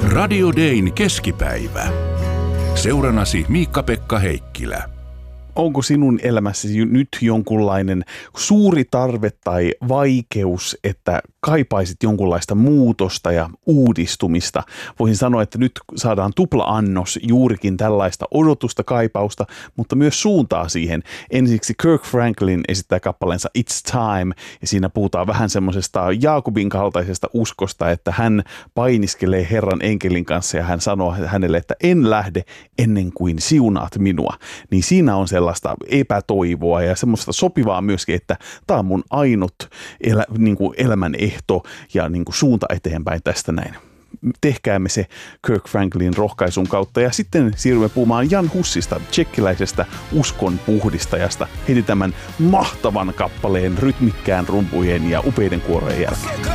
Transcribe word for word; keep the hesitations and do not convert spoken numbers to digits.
Radio Dayn keskipäivä. Seurannasi Miikka-Pekka Heikkilä. Onko sinun elämässäsi nyt jonkunlainen suuri tarve tai vaikeus, että kaipaisit jonkunlaista muutosta ja uudistumista? Voisin sanoa, että nyt saadaan tupla-annos juurikin tällaista odotusta, kaipausta, mutta myös suuntaa siihen. Ensiksi Kirk Franklin esittää kappaleensa It's Time, ja siinä puhutaan vähän semmoisesta Jaakobin kaltaisesta uskosta, että hän painiskelee Herran enkelin kanssa ja hän sanoo hänelle, että en lähde ennen kuin siunaat minua. Niin siinä on sellaista epätoivoa ja semmoista sopivaa myöskin, että tämä on mun ainut elä, niin kuin elämän ehto ja niin kuin suunta eteenpäin tästä näin. Tehkäämme se Kirk Franklin rohkaisun kautta ja sitten siirrymme puhumaan Jan Hussista, tsekkiläisestä uskon puhdistajasta, heti tämän mahtavan kappaleen rytmikkään rumpujen ja upeiden kuorojen jälkeen.